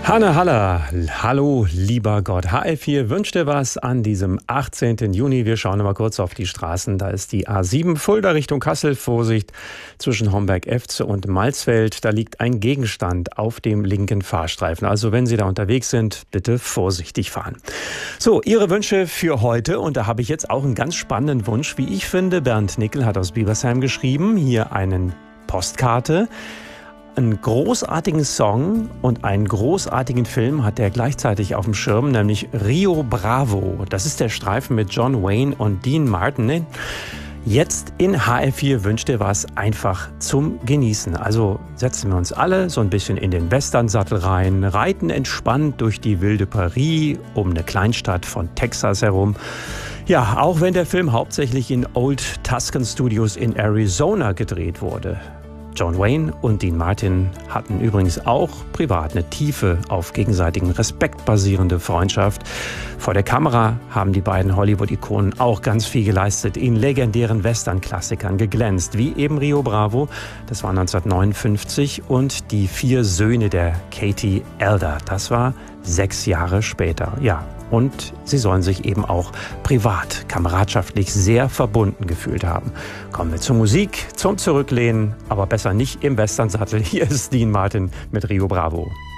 Hanne Haller, hallo lieber Gott. HF4 wünscht dir was an diesem 18. Juni. Wir schauen mal kurz auf die Straßen. Da ist die A7 Fulda Richtung Kassel. Vorsicht zwischen Homberg-Efze und Malzfeld. Da liegt ein Gegenstand auf dem linken Fahrstreifen. Also wenn Sie da unterwegs sind, bitte vorsichtig fahren. So, Ihre Wünsche für heute. Und da habe ich jetzt auch einen ganz spannenden Wunsch, wie ich finde. Bernd Nickel hat aus Biebersheim geschrieben. Hier eine Postkarte. Einen großartigen Song und einen großartigen Film hat er gleichzeitig auf dem Schirm, nämlich Rio Bravo. Das ist der Streifen mit John Wayne und Dean Martin. Jetzt in HF4 wünscht ihr was einfach zum Genießen. Also setzen wir uns alle so ein bisschen in den Westernsattel rein, reiten entspannt durch die wilde Paris um eine Kleinstadt von Texas herum. Ja, auch wenn der Film hauptsächlich in Old Tuscan Studios in Arizona gedreht wurde. John Wayne und Dean Martin hatten übrigens auch privat eine tiefe, auf gegenseitigen Respekt basierende Freundschaft. Vor der Kamera haben die beiden Hollywood-Ikonen auch ganz viel geleistet, in legendären Western-Klassikern geglänzt, wie eben Rio Bravo, das war 1959, und Die 4 Söhne der Katie Elder, das war 6 Jahre später. Ja, und sie sollen sich eben auch privat, kameradschaftlich sehr verbunden gefühlt haben. Kommen wir zur Musik, zum Zurücklehnen, aber besser nicht im Westernsattel. Hier ist Dean Martin mit Rio Bravo.